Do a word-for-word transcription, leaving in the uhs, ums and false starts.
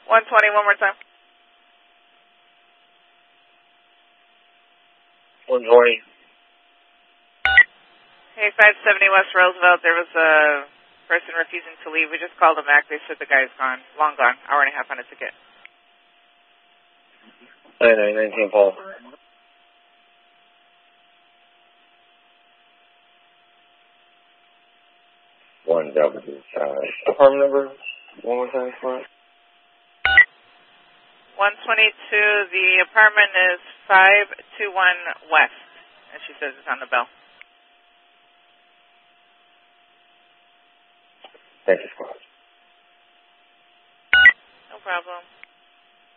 one twenty, one more time. one twenty. Hey, five seventy West Roosevelt, there was a person refusing to leave. We just called them back. They said the guy's gone. Long gone. Hour and a half on a ticket. nine nine nineteen Paul. One W size. Apartment number? One more time, spot. one twenty-two, the apartment is five two one West. And she says it's on the bell. Thank you, squad. No problem.